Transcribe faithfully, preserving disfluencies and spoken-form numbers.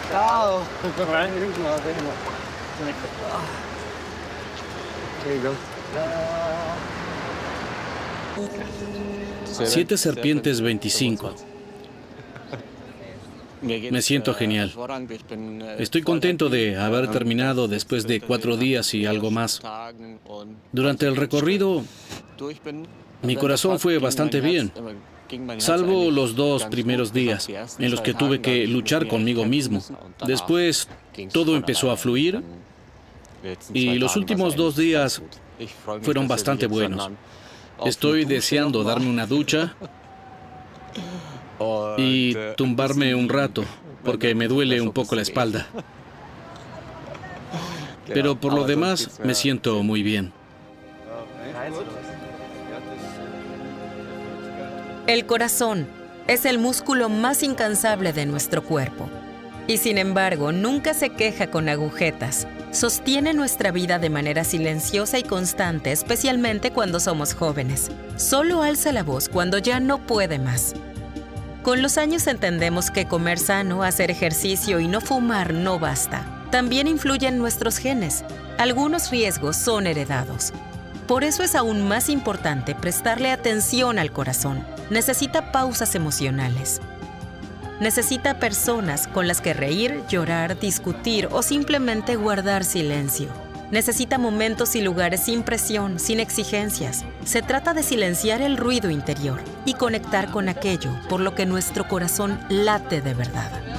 Oh, right. There you go. Siete serpientes veinticinco. Me siento genial. Estoy contento de haber terminado después de cuatro días y algo más. Durante el recorrido, mi corazón fue bastante bien, salvo los dos primeros días, en los que tuve que luchar conmigo mismo. Después, todo empezó a fluir, y los últimos dos días fueron bastante buenos. Estoy deseando darme una ducha y tumbarme un rato, porque me duele un poco la espalda. Pero por lo demás, me siento muy bien. El corazón es el músculo más incansable de nuestro cuerpo. Y sin embargo, nunca se queja con agujetas. Sostiene nuestra vida de manera silenciosa y constante, especialmente cuando somos jóvenes. Solo alza la voz cuando ya no puede más. Con los años entendemos que comer sano, hacer ejercicio y no fumar no basta. También influyen nuestros genes. Algunos riesgos son heredados. Por eso es aún más importante prestarle atención al corazón. Necesita pausas emocionales. Necesita personas con las que reír, llorar, discutir o simplemente guardar silencio. Necesita momentos y lugares sin presión, sin exigencias. Se trata de silenciar el ruido interior y conectar con aquello por lo que nuestro corazón late de verdad.